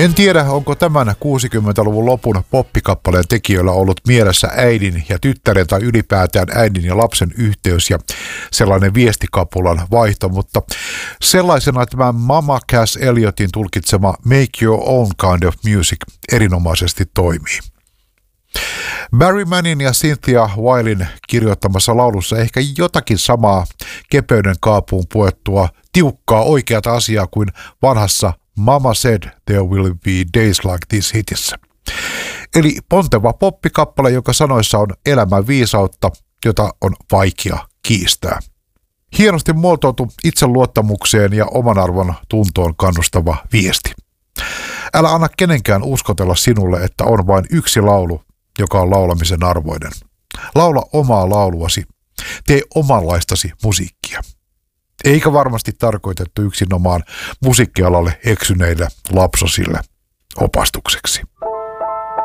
En tiedä, onko tämän 60-luvun lopun poppikappaleen tekijöillä ollut mielessä äidin ja tyttären tai ylipäätään äidin ja lapsen yhteys ja sellainen viestikapulan vaihto, mutta sellaisena tämä Mama Cass Elliotin tulkitsema Make Your Own Kind of Music erinomaisesti toimii. Barry Mannin ja Cynthia Wilin kirjoittamassa laulussa ehkä jotakin samaa kepeyden kaapuun puettua tiukkaa oikeata asiaa kuin vanhassa Mama Said There Will Be Days Like This hitissä. Eli ponteva poppikappale, joka sanoissa on elämän viisautta, jota on vaikea kiistää. Hienosti muotoiltu itseluottamukseen ja oman arvon tuntoon kannustava viesti. Älä anna kenenkään uskotella sinulle, että on vain yksi laulu, joka on laulamisen arvoinen. Laula omaa lauluasi. Tee omanlaistasi musiikkia. Eikä varmasti tarkoitettu yksinomaan musiikkialalle eksyneille lapsosille opastukseksi.